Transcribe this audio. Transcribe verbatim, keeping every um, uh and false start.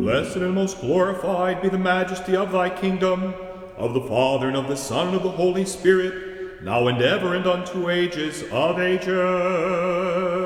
Blessed and most glorified be the majesty of thy kingdom, of the Father, and of the Son, and of the Holy Spirit, now and ever, and unto ages of ages.